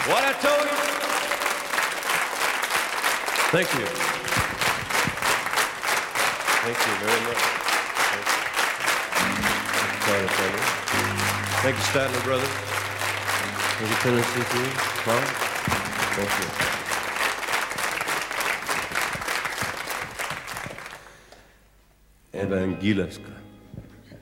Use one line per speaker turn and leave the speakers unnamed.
What I told you? Thank you. Thank you very much. Thank you, Statler Brothers. Thank you, Tennessee Three. Mom. Thank you. Evangelista.